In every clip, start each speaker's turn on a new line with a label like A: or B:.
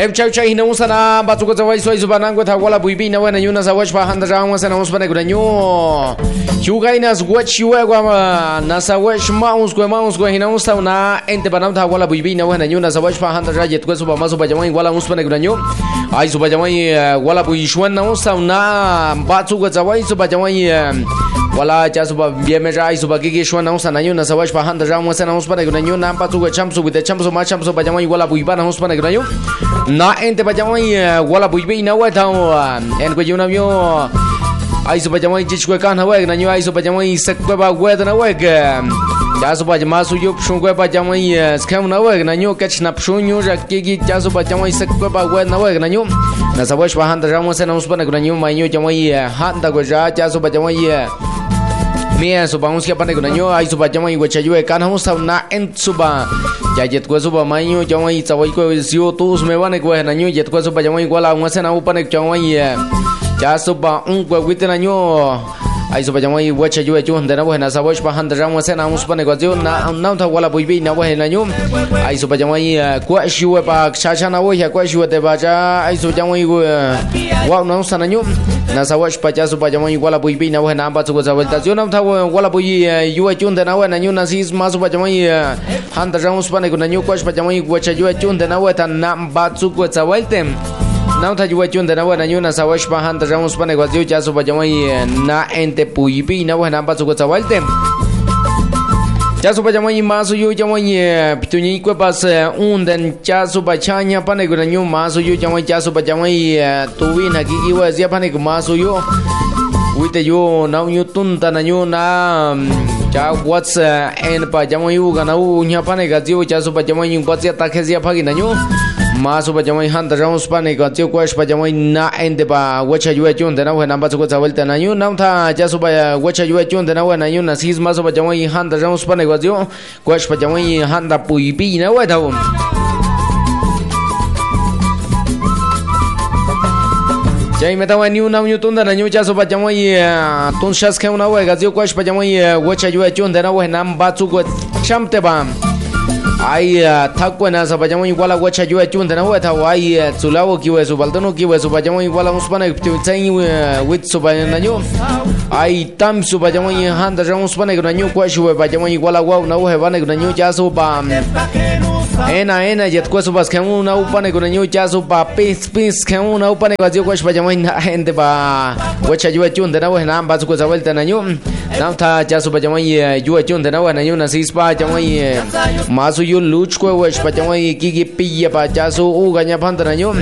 A: Chau hinamusa na batuko zawai soy zubanango ta wala buibi na wana yuna za wachpa handa rawa sana musbane gudanyo. Hugainas watch yuwa na sa watch maus go hinamusa na ente banam ta wala buibi na wana yuna za wachpa handa rawa yetko suba masu bajamai wala musbane gudanyo. Ai suba jamai wala buishwan na musa na batuko zawai suba jamai wala ja suba biemera ai suba gigi shwan na musa na yuna za wachpa handa rawa sana musbane gudanyo na batuko chamsu with the chamsu ma chamsu bajamai wala buiba na musbane gudanyo. Na ente bajamai wala buibi na wata en ko yuna myo ai so bajamai jichwe kan hawe na nyo ai so bajamai sakwa ba weda na weg ja so bajama su yup shungwe bajamai skam na weg na nyo kach na pshunyo rakigi ja so bajamai sakwa ba weda na weg na nyo na sawash ba handa ramo se na musbana na nyo mai nyo jamai handa go ja so bajamai Mia suba unskia pane kuna nyo ai suba jamai go chayue kan hamos na en suba ya jet ko suba mai nyo jamai chawai ko sio tus me bane ko na nyo jet ko suba jamai ko la ngase na upane jamai ya suba un ko wite na nyo ai suba jamai go chayue chun de na bo na sabosh pa handa ramo se na mus pane ko jo na ta wala buibi na bo na nyo ai suba jamai ko shiwe pa chacha na bo ya ko shiwe de ba ja ai suba jamai go wa na usa na nyo na sawash pa ja suba jamai wala buibi na bo na ba tu go za vuelta jo na ta wala bui yua chun de na wa na nyu na sis masu pa jamai handa ramos pa ne ko na nyu ko pa jamai go cha yua chun de na wa ta na ba tu go za vuelta na ta yua chun de na wa na nyu na sawash pa handa ramos pa ne go jo cha su pa jamai na ente puibi na wa na ba tu go za vuelta cha su pa jamai masu yu jamai pituni ko pas unden cha su pa chanya pa ne ko na nyu masu yu jamai cha su pa jamai tu win hakiki wa zia pa ne ko masu yu Wite yo na unyo tunta na nyo na cha what's en pa jamai u ga na u nya pa ne ga jiu cha su pa jamai u pa sia ta khe sia pha gi na nyo ma su pa jamai han da rounds pa ne ga jiu kwash pa jamai na en de ba wacha yu chun de na wa na ba su ko vuelta na nyo na tha cha su pa wacha yu chun de na wa na nyo na sis ma su pa jamai han da rounds pa ne ga jiu kwash pa jamai han da pui pi na wa tha Jai meta wa niu na tun da na nyu cha so ba jamai tun shas ke una wa ga jiu kwash pa jamai wacha yu chun de na wa nam ba chu go chamte ba ai thakwa na sa ba jamai wala wacha yu chun de na wa tha wai chulawo ki wa su baltano ki wa su ba jamai wala muspana tu tsai with su ba na nyu ai tam su ba jamai han da jang muspana na nyu kwash wa ba jamai wala wa na wa ba na nyu cha so ba ena jet ko su bas ke una upane na nyu cha so ba pis ke una upane ga jiu kwash ba jamai na ente ba wacha yu chun de na wa na ba su ko za vuelta na nyu na tha cha so ba jamai yu chun de na wa na nyu na sis pa jamai ma su yu luch ko wash pa jamai ki gi pi pa cha so u ga nya phan na nyu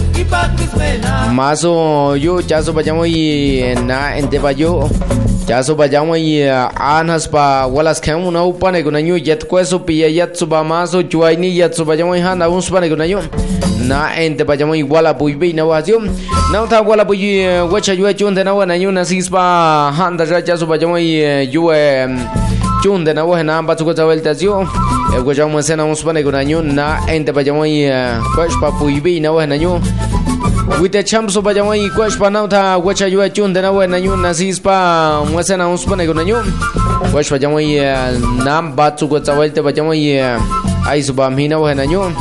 A: ma so yu cha so ba jamai na ente ba yu cha so ba jamai anas pa walas ke una upane na nyu jet ko so pi yat so ba ma so chuai ni yat so ba jamai han na uns pane na nyu na ente ba jamai wala bui bi na wa jiu na tha wala bui wacha yu chun de na wa na nyu na sis pa han da cha so ba jamai yu chun de na wa na ba tu ko za vuelta jiu e ko jamai se na uns pane na nyu na ente ba jamai kwash pa bui bi na wa na nyu Wite chamso ba jamai kwash pa na tha wacha yu chun de na wa na nyu na sis pa mwase na uns pane na nyu kwash pa jamai na ba tu ko za vuelta ba jamai ai suba mina wa na nyu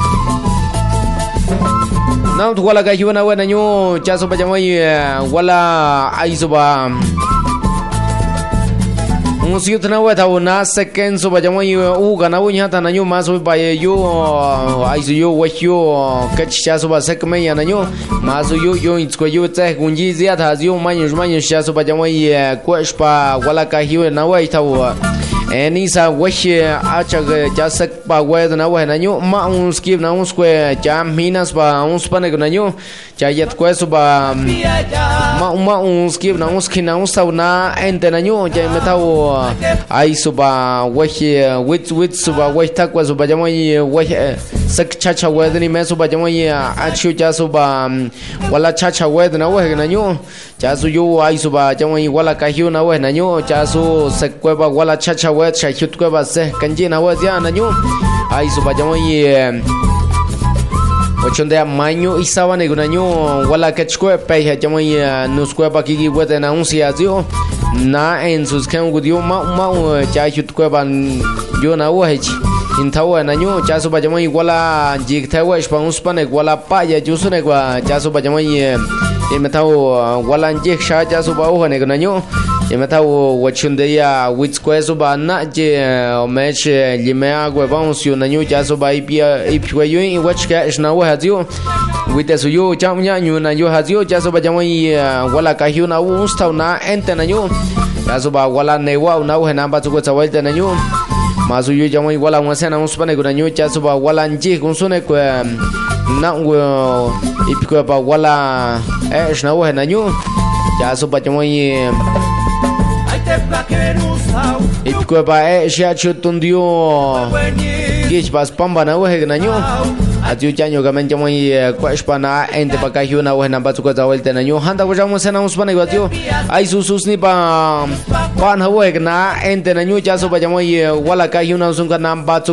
A: na tu wala ga yu na wa na nyu cha so ba jamai wala ai suba Musiut na wa ta na second so ba jamai u ga na nya ta na nyu ma so ba yu ai su yu wa yu kach cha so ba sek me ya na nyu ma so yu its ko yu tsa gunji zia ta yu ma nyu cha so ba jamai kwash pa wala ka yu na wa ta wa eni sa wash acha cha sak pa wa na wa na nyu ma un skip na un sque cha minas pa un spane na nyu cha yet ko so ba ma un skip na un skin na un sa na ente na nyu cha me ta ai so ba wash with so ba wash ta ko so ba jamai wash sak cha cha wa ni me so ba jamai achu cha so ba wala cha cha wa na wa na nyu cha so yu ai so ba jamai wala ka hiu na wa na nyu cha so sak ko ba wala cha cha wa cha hit ko ba se kanji na wa ya na nyu ai so ba jamai ochonde amaño isawa ne gunaño wala kachko pe ya jamai nos ko ba ki wete na un sia dio na en sus kan gudio ma cha hit ko ban yo na wa hechi Intawa na nyu chasu bajamai wala jik tawa ispangus pane wala paya jusune kwa chasu bajamai imetau wala jik sha chasu ba uhane na nyu imetau wachundeya witskwesu ba na je mech limea gwe vamos yu na nyu chasu ba ipwa yu wachka isna wa haziu witesu yu chamnya nyu na yu haziu chasu bajamai wala kahyu na ustau na ente na nyu chasu ba wala newa na uhena ba chukwe chawalte na nyu masu yu jamai wala ngase na uspane kuna nyu chasu ba wala nji kunsune kwa na ipikwa ba wala na uhe na nyu chasu ba jamai ipikwa ba ya chutundio gich bas pamba na uhe na nyu atiu chanyo gamen jamai kwa spana ente pa kahyu na uhe na ba chukwa zawelte na nyu handa kwa jamai na uspane kwa tiu ai sususni pa pan hawe na ente na nyu chasu ba jamai wala kahyu na usunga na ba